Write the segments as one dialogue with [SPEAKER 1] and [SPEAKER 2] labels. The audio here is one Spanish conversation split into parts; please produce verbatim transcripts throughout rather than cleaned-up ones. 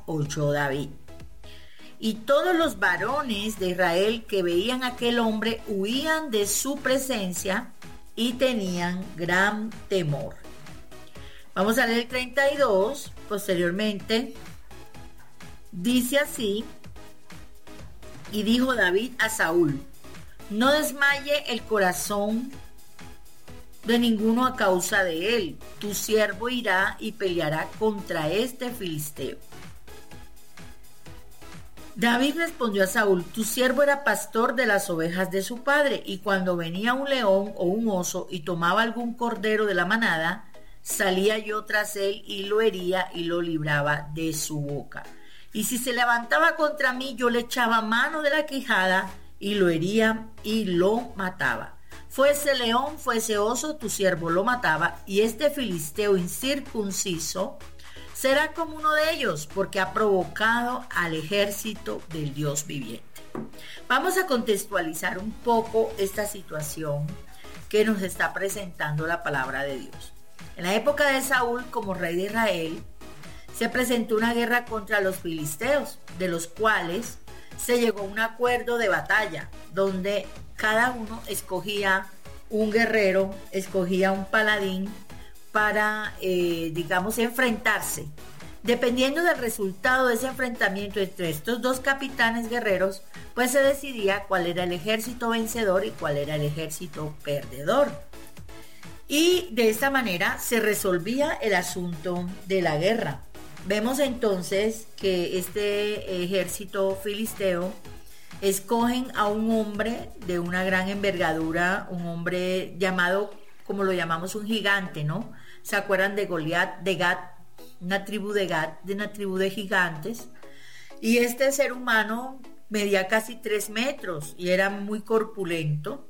[SPEAKER 1] oyó David. Y todos los varones de Israel que veían a aquel hombre huían de su presencia y tenían gran temor. Vamos a leer el treinta y dos, posteriormente. Dice así: y dijo David a Saúl: no desmaye el corazón de ninguno a causa de él. Tu siervo irá y peleará contra este filisteo. David respondió a Saúl: tu siervo era pastor de las ovejas de su padre, y cuando venía un león o un oso y tomaba algún cordero de la manada, salía yo tras él y lo hería y lo libraba de su boca. Y si se levantaba contra mí, yo le echaba mano de la quijada y lo hería y lo mataba. Fuese león, fuese oso, tu siervo lo mataba, y este filisteo incircunciso será como uno de ellos, porque ha provocado al ejército del Dios viviente. Vamos a contextualizar un poco esta situación que nos está presentando la palabra de Dios. En la época de Saúl, como rey de Israel, se presentó una guerra contra los filisteos, de los cuales se llegó a un acuerdo de batalla, donde cada uno escogía un guerrero, escogía un paladín para, eh, digamos, enfrentarse. Dependiendo del resultado de ese enfrentamiento entre estos dos capitanes guerreros, pues se decidía cuál era el ejército vencedor y cuál era el ejército perdedor. Y de esta manera se resolvía el asunto de la guerra. Vemos entonces que este ejército filisteo escogen a un hombre de una gran envergadura, un hombre llamado, como lo llamamos, un gigante, ¿no? ¿Se acuerdan de Goliat, de Gat, una tribu de Gat, de una tribu de gigantes? Y este ser humano medía casi tres metros y era muy corpulento,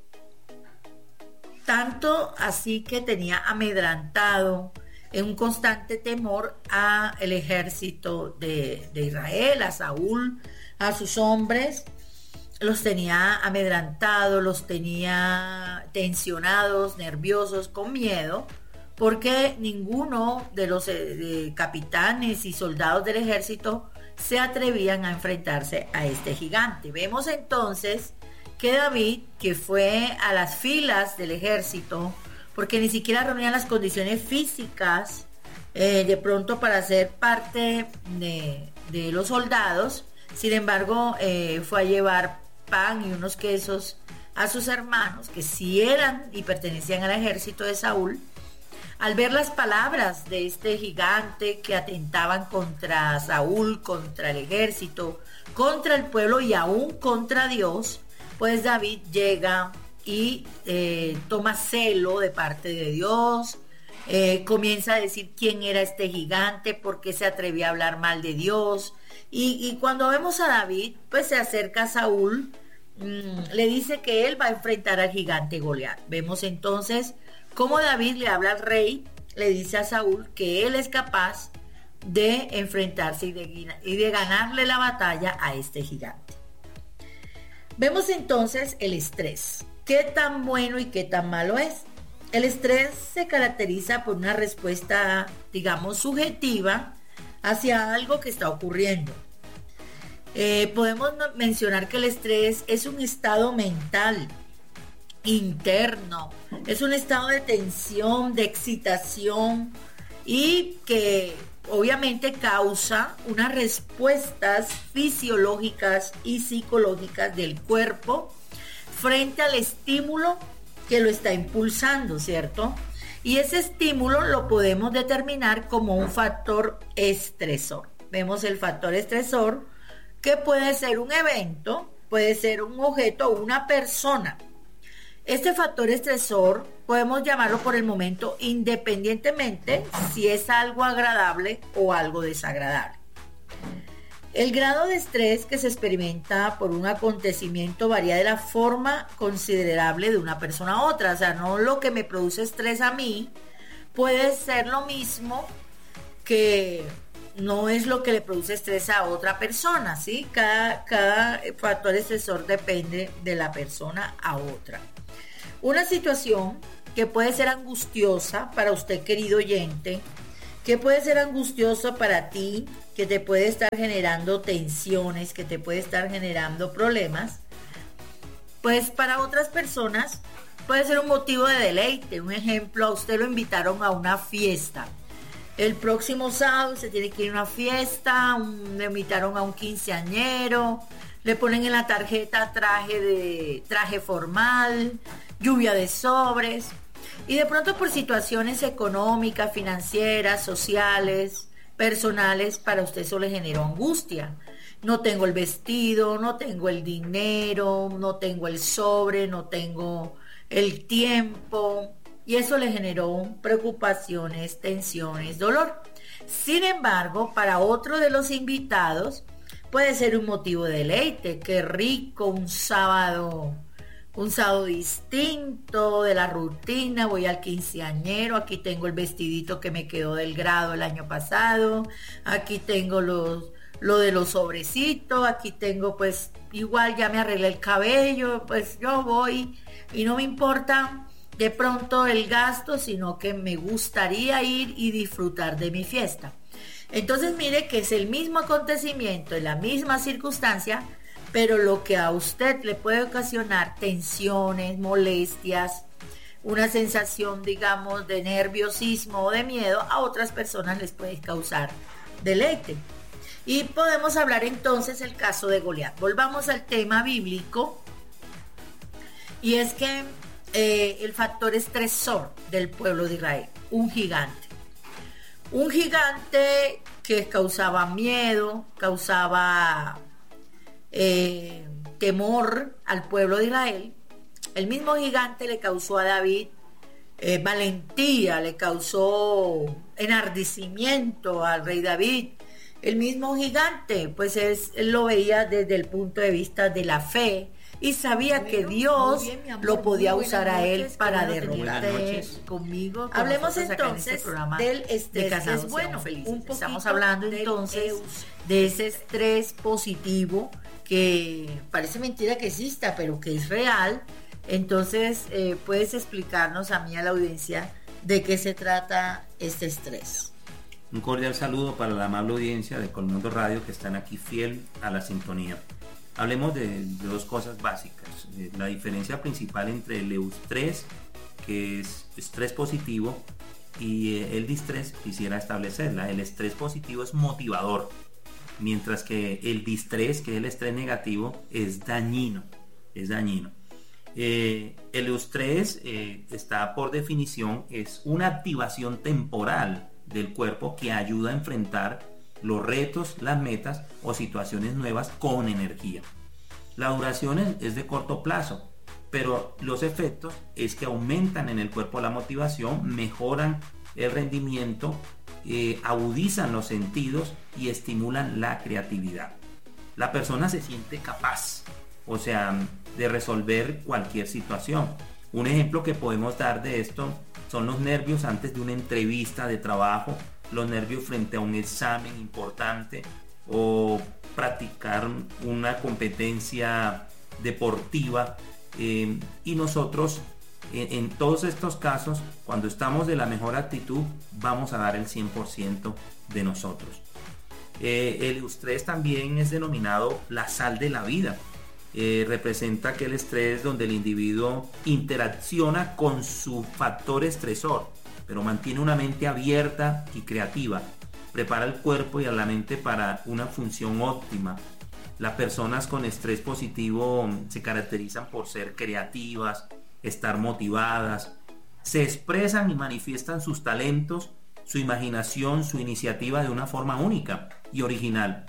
[SPEAKER 1] tanto así que tenía amedrantado en un constante temor a el ejército de, de Israel, a Saúl, a sus hombres. Los tenía amedrantados, los tenía tensionados, nerviosos, con miedo, porque ninguno de los eh, de capitanes y soldados del ejército se atrevían a enfrentarse a este gigante. Vemos entonces que David, que fue a las filas del ejército, porque ni siquiera reunían las condiciones físicas eh, de pronto para ser parte de, de los soldados, sin embargo eh, fue a llevar pan y unos quesos a sus hermanos, que sí eran y pertenecían al ejército de Saúl. Al ver las palabras de este gigante que atentaban contra Saúl, contra el ejército, contra el pueblo y aún contra Dios, pues David llega y eh, toma celo de parte de Dios, eh, comienza a decir quién era este gigante, por qué se atrevía a hablar mal de Dios, y, y cuando vemos a David, pues se acerca a Saúl, mmm, le dice que él va a enfrentar al gigante Goliat. Vemos entonces cómo David le habla al rey, le dice a Saúl que él es capaz de enfrentarse y de, y de ganarle la batalla a este gigante. Vemos entonces el estrés. ¿Qué tan bueno y qué tan malo es? El estrés se caracteriza por una respuesta, digamos, subjetiva hacia algo que está ocurriendo. Eh, podemos mencionar que el estrés es un estado mental interno, es un estado de tensión, de excitación, y que obviamente causa unas respuestas fisiológicas y psicológicas del cuerpo frente al estímulo que lo está impulsando, ¿cierto? Y ese estímulo lo podemos determinar como un factor estresor. Vemos el factor estresor, que puede ser un evento, puede ser un objeto o una persona. Este factor estresor podemos llamarlo por el momento independientemente si es algo agradable o algo desagradable. El grado de estrés que se experimenta por un acontecimiento varía de la forma considerable de una persona a otra. O sea, no lo que me produce estrés a mí puede ser lo mismo que no es lo que le produce estrés a otra persona, ¿sí? Cada, cada factor estresor depende de la persona a otra. Una situación que puede ser angustiosa para usted, querido oyente, ¿Qué puede ser angustioso para ti? Que te puede estar generando tensiones, que te puede estar generando problemas. Pues para otras personas puede ser un motivo de deleite. Un ejemplo, a usted lo invitaron a una fiesta. El próximo sábado se tiene que ir a una fiesta, un, le invitaron a un quinceañero, le ponen en la tarjeta traje de traje formal, lluvia de sobres. Y de pronto por situaciones económicas, financieras, sociales, personales, para usted eso le generó angustia. No tengo el vestido, no tengo el dinero, no tengo el sobre, no tengo el tiempo. Y eso le generó preocupaciones, tensiones, dolor. Sin embargo, para otro de los invitados puede ser un motivo de deleite. Qué rico, un sábado... Un sábado distinto de la rutina, voy al quinceañero, aquí tengo el vestidito que me quedó del grado el año pasado, aquí tengo los, lo de los sobrecitos, aquí tengo pues igual ya me arreglé el cabello, pues yo voy y no me importa de pronto el gasto, sino que me gustaría ir y disfrutar de mi fiesta. Entonces mire que es el mismo acontecimiento, en la misma circunstancia, pero lo que a usted le puede ocasionar tensiones, molestias, una sensación, digamos, de nerviosismo o de miedo, a otras personas les puede causar deleite. Y podemos hablar entonces el caso de Goliat. Volvamos al tema bíblico, y es que eh, el factor estresor del pueblo de Israel, un gigante. Un gigante que causaba miedo, causaba... Eh, temor al pueblo de Israel. El mismo gigante le causó a David eh, valentía, le causó enardecimiento al rey David. El mismo gigante, pues es, él lo veía desde el punto de vista de la fe y sabía bueno, que Dios bien, amor, lo podía usar a él para derrotar conmigo. Hablemos entonces este del estrés de que es bueno. Un Estamos hablando entonces de ese estrés positivo que parece mentira que exista, pero que es real. Entonces, eh, ¿puedes explicarnos a mí, a la audiencia, de qué se trata este estrés?
[SPEAKER 2] Un cordial saludo para la amable audiencia de Colmundo Radio que están aquí fiel a la sintonía. Hablemos de, de dos cosas básicas. Eh, la diferencia principal entre el eustrés, que es estrés positivo, y eh, el distrés, quisiera establecerla. El estrés positivo es motivador, mientras que el distrés, que es el estrés negativo, es dañino, es dañino. Eh, el eustrés eh, está por definición, es una activación temporal del cuerpo que ayuda a enfrentar los retos, las metas o situaciones nuevas con energía. La duración es, es de corto plazo, pero los efectos es que aumentan en el cuerpo la motivación, mejoran el rendimiento, eh, agudizan los sentidos y estimulan la creatividad. La persona se siente capaz, o sea, de resolver cualquier situación. Un ejemplo que podemos dar de esto son los nervios antes de una entrevista de trabajo, los nervios frente a un examen importante o practicar una competencia deportiva. Eh, y nosotros en, en todos estos casos, cuando estamos de la mejor actitud, vamos a dar el cien por ciento de nosotros. Eh, el estrés también es denominado la sal de la vida. Eh, representa aquel estrés donde el individuo interacciona con su factor estresor, pero mantiene una mente abierta y creativa, prepara el cuerpo y a la mente para una función óptima. Las personas con estrés positivo se caracterizan por ser creativas, estar motivadas, se expresan y manifiestan sus talentos, su imaginación, su iniciativa de una forma única y original,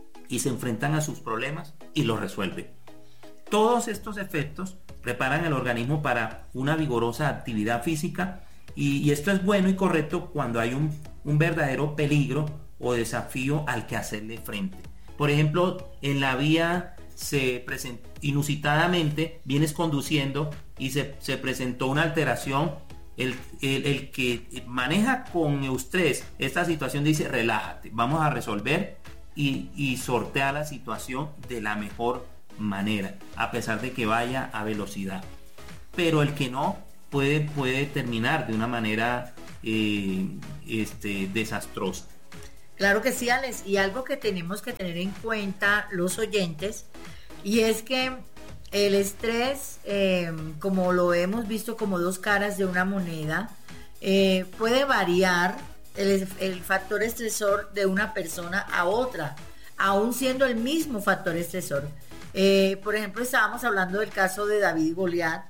[SPEAKER 2] y se enfrentan a sus problemas y los resuelven. Todos estos efectos preparan el organismo para una vigorosa actividad física y, y esto es bueno y correcto cuando hay un, un verdadero peligro o desafío al que hacerle frente. Por ejemplo, en la vía se presenta inusitadamente, vienes conduciendo y se, se presentó una alteración. El, el, el que maneja con eustrés esta situación dice: relájate, vamos a resolver y, y sortea la situación de la mejor manera, a pesar de que vaya a velocidad. Pero el que no puede, puede terminar de una manera eh, este, desastrosa.
[SPEAKER 1] Claro que sí, Alex, y algo que tenemos que tener en cuenta los oyentes, y es que el estrés, eh, como lo hemos visto como dos caras de una moneda, eh, puede variar el, el factor estresor de una persona a otra, aún siendo el mismo factor estresor. Eh, por ejemplo, estábamos hablando del caso de David y Goliat,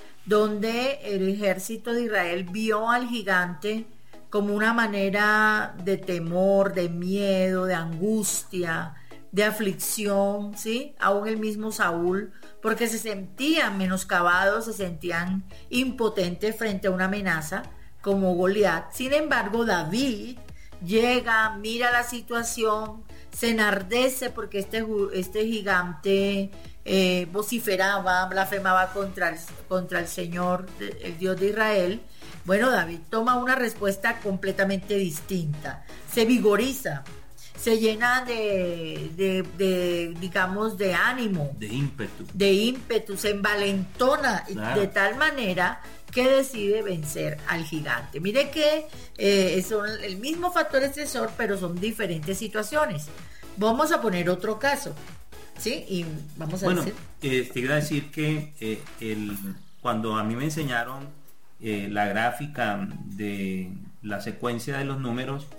[SPEAKER 1] donde el ejército de Israel vio al gigante como una manera de temor, de miedo, de angustia, de aflicción, ¿sí? Aún el mismo Saúl, porque se sentían menoscabados, se sentían impotentes frente a una amenaza como Goliat. Sin embargo, David llega, mira la situación, se enardece porque este, este gigante eh, vociferaba, blasfemaba contra el, contra el Señor, el Dios de Israel. Bueno, David toma una respuesta completamente distinta, se vigoriza, se llena de, de, de digamos, de ánimo,
[SPEAKER 2] de ímpetu,
[SPEAKER 1] de ímpetu, se envalentona, claro, de tal manera que decide vencer al gigante. Mire que eh, son el mismo factor estresor, pero son diferentes situaciones. Vamos a poner otro caso, ¿sí? Y vamos a
[SPEAKER 2] bueno,
[SPEAKER 1] decir...
[SPEAKER 2] Eh, te iba a decir que eh, el, cuando a mí me enseñaron eh, la gráfica de la secuencia de los números,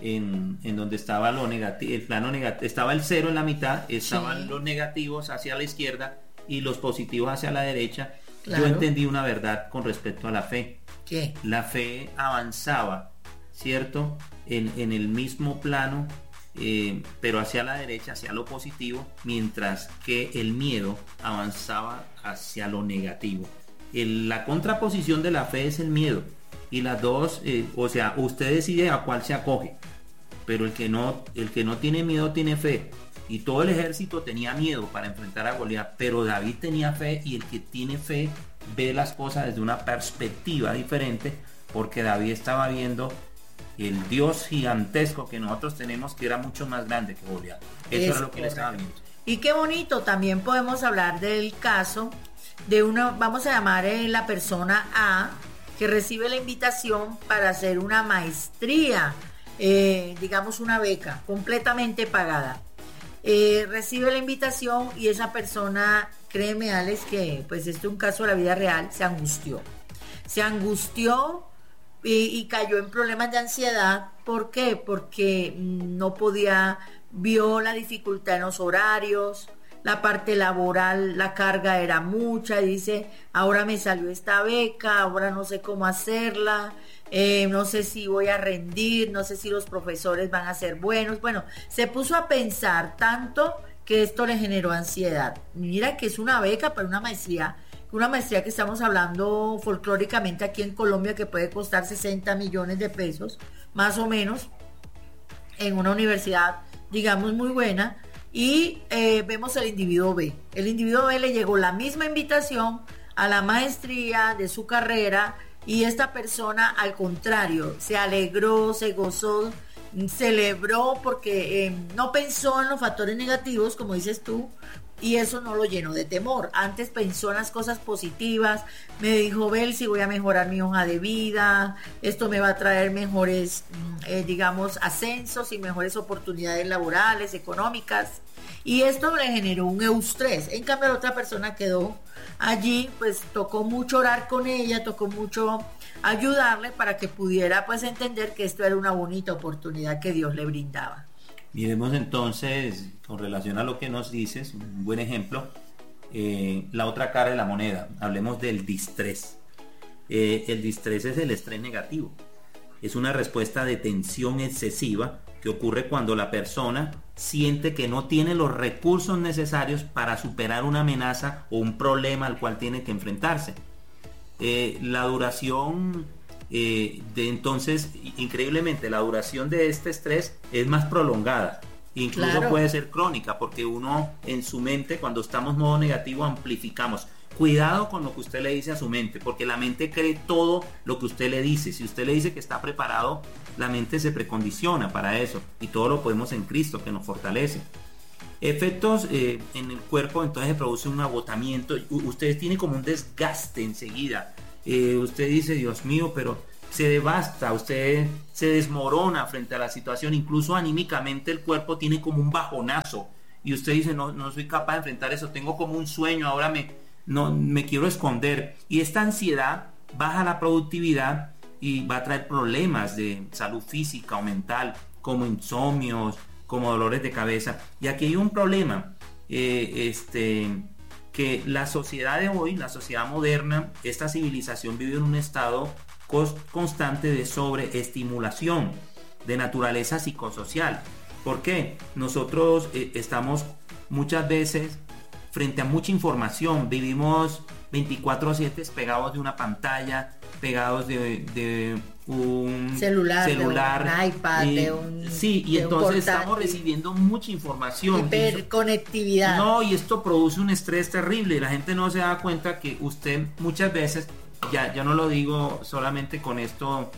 [SPEAKER 2] en, en donde estaba lo negativo, el plano negativo, estaba el cero en la mitad, estaban sí. los negativos hacia la izquierda y los positivos hacia la derecha. Claro. Yo entendí una verdad con respecto a la fe.
[SPEAKER 1] ¿Qué?
[SPEAKER 2] La fe avanzaba, ¿cierto? En, en el mismo plano, eh, pero hacia la derecha, hacia lo positivo, mientras que el miedo avanzaba hacia lo negativo. El, la contraposición de la fe es el miedo. Y las dos, eh, o sea, usted decide a cuál se acoge, pero el que no, el que no tiene miedo tiene fe. Y todo el ejército tenía miedo para enfrentar a Goliat, pero David tenía fe, y el que tiene fe ve las cosas desde una perspectiva diferente, porque David estaba viendo el Dios gigantesco que nosotros tenemos, que era mucho más grande que Goliat. Eso es era lo que él estaba viendo.
[SPEAKER 1] Y qué bonito, también podemos hablar del caso de una, vamos a llamar eh, la persona A, que recibe la invitación para hacer una maestría, eh, digamos una beca completamente pagada. Eh, recibe la invitación y esa persona, créeme, Alex, que pues este es un caso de la vida real, se angustió. Se angustió y, y cayó en problemas de ansiedad. ¿Por qué? Porque no podía, vio la dificultad en los horarios, la parte laboral, la carga era mucha, y dice, ahora me salió esta beca, ahora no sé cómo hacerla, eh, no sé si voy a rendir, no sé si los profesores van a ser buenos. Bueno, se puso a pensar tanto que esto le generó ansiedad. Mira que es una beca para una maestría, una maestría que estamos hablando folclóricamente aquí en Colombia, que puede costar sesenta millones de pesos, más o menos, en una universidad, digamos, muy buena. Y eh, vemos el individuo B. El individuo B le llegó la misma invitación a la maestría de su carrera, y esta persona, al contrario, se alegró, se gozó, celebró, porque eh, no pensó en los factores negativos, como dices tú, y eso no lo llenó de temor. Antes pensó en las cosas positivas, me dijo, Bel, si voy a mejorar mi hoja de vida, esto me va a traer mejores, eh, digamos, ascensos y mejores oportunidades laborales, económicas, y esto le generó un eustrés. En cambio, la otra persona quedó allí, pues tocó mucho orar con ella, tocó mucho ayudarle para que pudiera pues entender que esto era una bonita oportunidad que Dios le brindaba.
[SPEAKER 2] Miremos entonces, con relación a lo que nos dices, un buen ejemplo, eh, la otra cara de la moneda. Hablemos del distrés. Eh, el distrés es el estrés negativo. Es una respuesta de tensión excesiva que ocurre cuando la persona siente que no tiene los recursos necesarios para superar una amenaza o un problema al cual tiene que enfrentarse. Eh, la duración eh, de entonces, increíblemente, la duración de este estrés es más prolongada. Incluso claro, puede ser crónica, porque uno en su mente, cuando estamos en modo negativo, amplificamos. Cuidado con lo que usted le dice a su mente, porque la mente cree todo lo que usted le dice. Si usted le dice que está preparado, la mente se precondiciona para eso, y todo lo podemos en Cristo, que nos fortalece. Efectos eh, en el cuerpo, entonces se produce un agotamiento. U- usted tiene como un desgaste enseguida. Eh, usted dice, Dios mío, pero se devasta, usted se desmorona frente a la situación, incluso anímicamente el cuerpo tiene como un bajonazo y usted dice, no, no soy capaz de enfrentar eso, tengo como un sueño, ahora me, no, me quiero esconder. Y esta ansiedad baja la productividad y va a traer problemas de salud física o mental, como insomnios, como dolores de cabeza. Y aquí hay un problema, eh, este, que la sociedad de hoy, la sociedad moderna, esta civilización vive en un estado constante de sobreestimulación de naturaleza psicosocial. ¿Por qué? Nosotros eh, estamos muchas veces frente a mucha información, vivimos veinticuatro siete pegados de una pantalla, pegados de, de un
[SPEAKER 1] celular,
[SPEAKER 2] celular
[SPEAKER 1] de un iPad,
[SPEAKER 2] y,
[SPEAKER 1] de un
[SPEAKER 2] sí, y
[SPEAKER 1] de
[SPEAKER 2] entonces
[SPEAKER 1] un
[SPEAKER 2] estamos recibiendo mucha información.
[SPEAKER 1] Hiperconectividad.
[SPEAKER 2] No, y esto produce un estrés terrible y la gente no se da cuenta que usted muchas veces, ya, ya no lo digo solamente con esto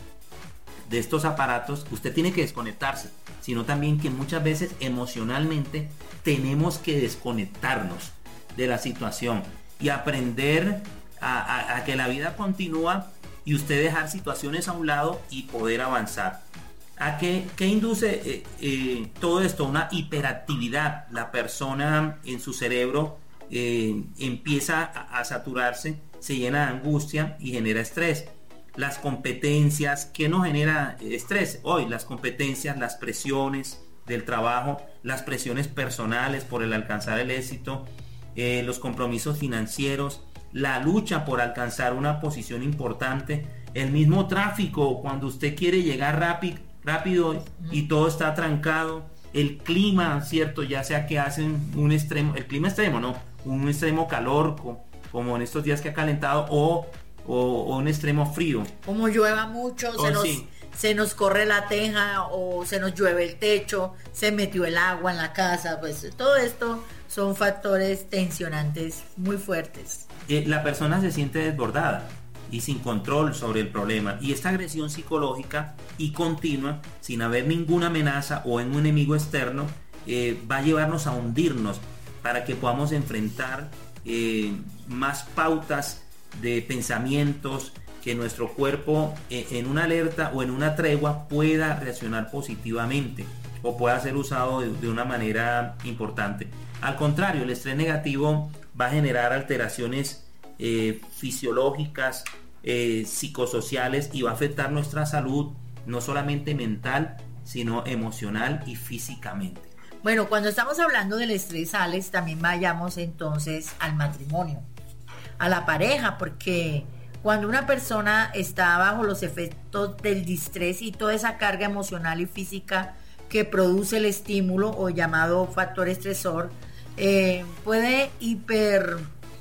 [SPEAKER 2] de estos aparatos, usted tiene que desconectarse, sino también que muchas veces emocionalmente tenemos que desconectarnos de la situación y aprender a, a, a que la vida continúa y usted dejar situaciones a un lado y poder avanzar. ¿A qué, qué induce eh, eh, todo esto? Una hiperactividad. La persona en su cerebro eh, empieza a, a saturarse, se llena de angustia y genera estrés. Las competencias, ¿qué nos genera estrés? Hoy las competencias, las presiones del trabajo, las presiones personales por el alcanzar el éxito, eh, los compromisos financieros, la lucha por alcanzar una posición importante, el mismo tráfico cuando usted quiere llegar rápido, rápido y todo está trancado, el clima, cierto, ya sea que hacen un extremo, el clima extremo, no, un extremo calor como, como en estos días que ha calentado o O, o un extremo frío.
[SPEAKER 1] Como llueva mucho,
[SPEAKER 2] oh,
[SPEAKER 1] se, nos,
[SPEAKER 2] sí.
[SPEAKER 1] se nos corre la teja o se nos llueve el techo, se metió el agua en la casa, pues todo esto son factores tensionantes muy fuertes.
[SPEAKER 2] Eh, la persona se siente desbordada y sin control sobre el problema, y esta agresión psicológica y continua, sin haber ninguna amenaza o en un enemigo externo, eh, va a llevarnos a hundirnos para que podamos enfrentar eh, más pautas de pensamientos, que nuestro cuerpo eh, en una alerta o en una tregua pueda reaccionar positivamente o pueda ser usado de, de una manera importante. Al contrario, el estrés negativo va a generar alteraciones eh, fisiológicas, eh, psicosociales, y va a afectar nuestra salud no solamente mental, sino emocional y físicamente.
[SPEAKER 1] Bueno, cuando estamos hablando del estrés, Alex, también vayamos entonces al matrimonio, a la pareja, porque cuando una persona está bajo los efectos del distrés y toda esa carga emocional y física que produce el estímulo o llamado factor estresor, eh, puede hiper,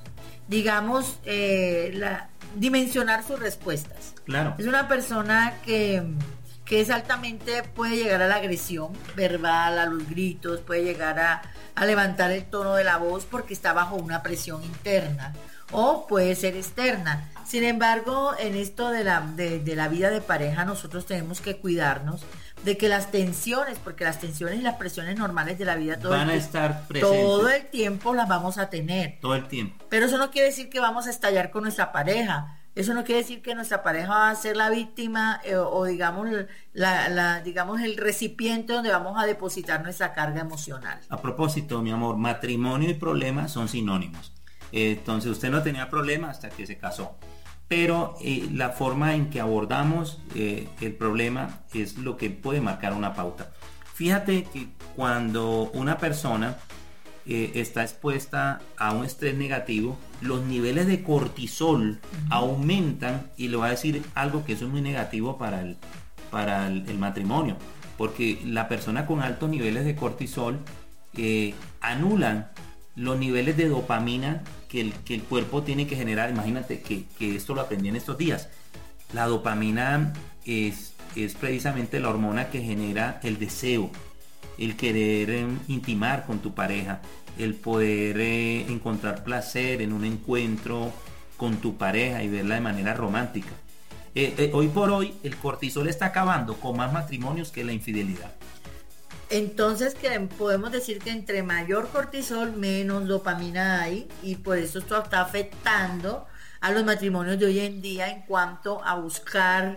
[SPEAKER 1] digamos, eh, la, dimensionar sus respuestas.
[SPEAKER 2] Claro.
[SPEAKER 1] Es una persona que, que es altamente, puede llegar a la agresión verbal, a los gritos, puede llegar a, a levantar el tono de la voz porque está bajo una presión interna, o puede ser externa. Sin embargo, en esto de la, de, de la vida de pareja, nosotros tenemos que cuidarnos de que las tensiones, porque las tensiones y las presiones normales de la vida todo
[SPEAKER 2] van
[SPEAKER 1] el,
[SPEAKER 2] a estar presentes.
[SPEAKER 1] Todo el tiempo las vamos a tener.
[SPEAKER 2] Todo el tiempo.
[SPEAKER 1] Pero eso no quiere decir que vamos a estallar con nuestra pareja. Eso no quiere decir que nuestra pareja va a ser la víctima eh, o digamos la, la, digamos el recipiente donde vamos a depositar nuestra carga emocional.
[SPEAKER 2] A propósito, mi amor, matrimonio y problemas son sinónimos. Entonces usted no tenía problema hasta que se casó, pero eh, la forma en que abordamos eh, el problema es lo que puede marcar una pauta. Fíjate que cuando una persona eh, está expuesta a un estrés negativo, los niveles de cortisol uh-huh. aumentan, y le voy a decir algo que eso es muy negativo para el, para el, el matrimonio, porque la persona con altos niveles de cortisol eh, anulan los niveles de dopamina que el, que el cuerpo tiene que generar. Imagínate que, que esto lo aprendí en estos días. La dopamina es, es precisamente la hormona que genera el deseo, el querer eh, intimar con tu pareja, el poder eh, encontrar placer en un encuentro con tu pareja y verla de manera romántica. Eh, eh, hoy por hoy el cortisol está acabando con más matrimonios que la infidelidad.
[SPEAKER 1] Entonces que podemos decir que entre mayor cortisol, menos dopamina hay, y por eso esto está afectando a los matrimonios de hoy en día en cuanto a buscar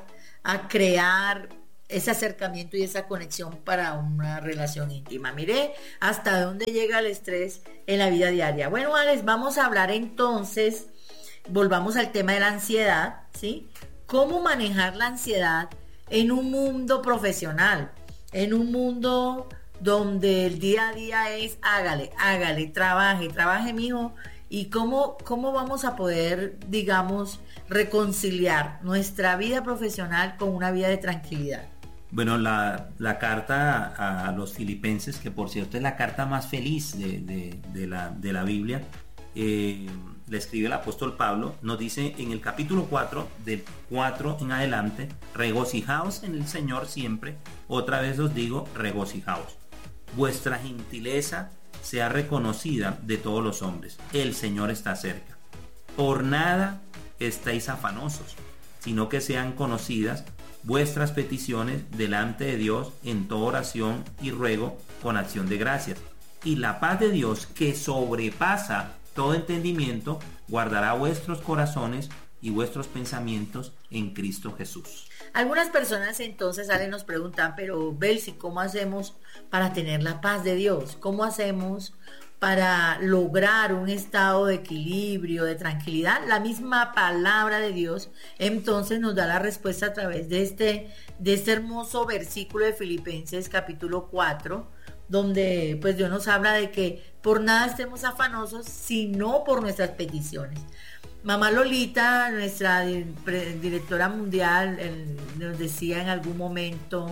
[SPEAKER 1] a crear ese acercamiento y esa conexión para una relación íntima. Mire hasta dónde llega el estrés en la vida diaria. Bueno, Alex, vamos a hablar entonces, volvamos al tema de la ansiedad, ¿sí? ¿Cómo manejar la ansiedad en un mundo profesional? En un mundo donde el día a día es hágale, hágale, trabaje, trabaje, mijo. ¿Y cómo, cómo vamos a poder, digamos, reconciliar nuestra vida profesional con una vida de tranquilidad?
[SPEAKER 2] Bueno, la, la carta a, a los filipenses, que por cierto es la carta más feliz de, de, de, la, de la Biblia, eh, le escribe el apóstol Pablo, nos dice en el capítulo cuatro, del cuatro en adelante, regocijaos en el Señor siempre, otra vez os digo, regocijaos. Vuestra gentileza sea reconocida de todos los hombres, el Señor está cerca. Por nada estáis afanosos, sino que sean conocidas vuestras peticiones delante de Dios en toda oración y ruego con acción de gracias. Y la paz de Dios, que sobrepasa todo entendimiento, guardará vuestros corazones y vuestros pensamientos en Cristo Jesús.
[SPEAKER 1] Algunas personas entonces salen nos preguntan, pero Belsi, ¿cómo hacemos para tener la paz de Dios? ¿Cómo hacemos para lograr un estado de equilibrio, de tranquilidad? La misma palabra de Dios entonces nos da la respuesta a través de este, de este hermoso versículo de Filipenses capítulo cuatro, donde pues Dios nos habla de que por nada estemos afanosos, sino por nuestras peticiones. Mamá Lolita, nuestra directora mundial, nos decía en algún momento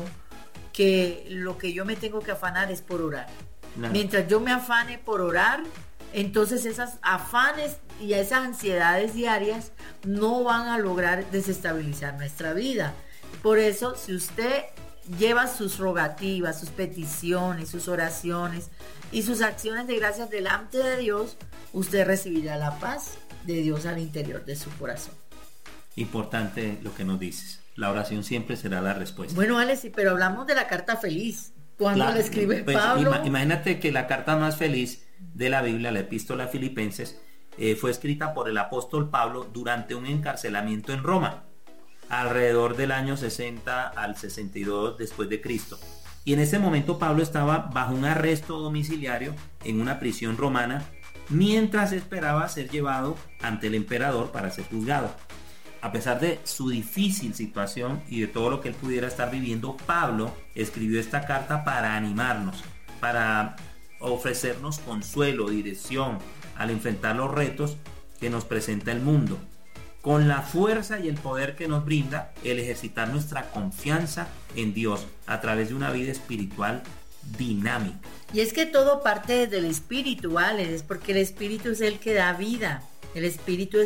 [SPEAKER 1] que lo que yo me tengo que afanar es por orar. No. Mientras yo me afane por orar, entonces esas afanes y esas ansiedades diarias no van a lograr desestabilizar nuestra vida. Por eso, si usted lleva sus rogativas, sus peticiones, sus oraciones y sus acciones de gracias delante de Dios, usted recibirá la paz de Dios al interior de su corazón.
[SPEAKER 2] Importante lo que nos dices. La oración siempre será la respuesta.
[SPEAKER 1] Bueno, Alex, pero hablamos de la carta feliz. Cuando claro, le escribe
[SPEAKER 2] pues,
[SPEAKER 1] Pablo.
[SPEAKER 2] Ima, imagínate que la carta más feliz de la Biblia, la epístola a Filipenses, eh, fue escrita por el apóstol Pablo durante un encarcelamiento en Roma, alrededor del año sesenta al sesenta y dos después de Cristo. Y en ese momento Pablo estaba bajo un arresto domiciliario en una prisión romana, mientras esperaba ser llevado ante el emperador para ser juzgado. A pesar de su difícil situación y de todo lo que él pudiera estar viviendo, Pablo escribió esta carta para animarnos, para ofrecernos consuelo, dirección al enfrentar los retos que nos presenta el mundo, con la fuerza y el poder que nos brinda el ejercitar nuestra confianza en Dios a través de una vida espiritual dinámica.
[SPEAKER 1] Y es que todo parte del espíritu, ¿vale? Es porque el espíritu es el que da vida. El espíritu es